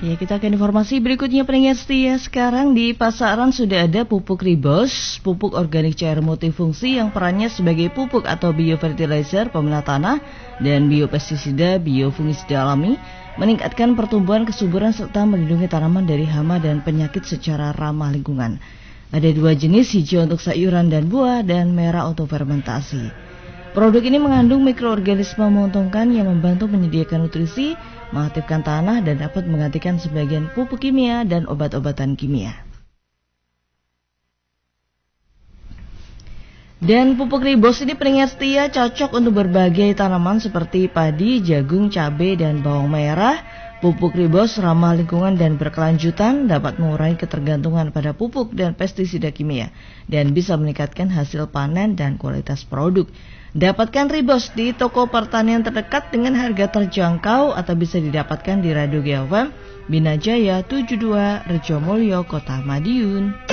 Ya, kita ke informasi berikutnya pendengar setia. Sekarang di pasaran sudah ada pupuk Ribos, pupuk organik cair multifungsi yang perannya sebagai pupuk atau biofertilizer peminah tanah dan biopestisida, biofungisida alami, meningkatkan pertumbuhan kesuburan serta melindungi tanaman dari hama dan penyakit secara ramah lingkungan. Ada 2 jenis, hijau untuk sayuran dan buah dan merah untuk fermentasi. Produk ini mengandung mikroorganisme menguntungkan yang membantu menyediakan nutrisi, mengaktifkan tanah dan dapat menggantikan sebagian pupuk kimia dan obat-obatan kimia. Dan pupuk Ribos ini pendengar setia cocok untuk berbagai tanaman seperti padi, jagung, cabai, dan bawang merah. Pupuk Ribos ramah lingkungan dan berkelanjutan, dapat mengurangi ketergantungan pada pupuk dan pestisida kimia dan bisa meningkatkan hasil panen dan kualitas produk. Dapatkan Ribos di toko pertanian terdekat dengan harga terjangkau atau bisa didapatkan di Radio GFM Bina Jaya 72 Rejomulyo, Kota Madiun.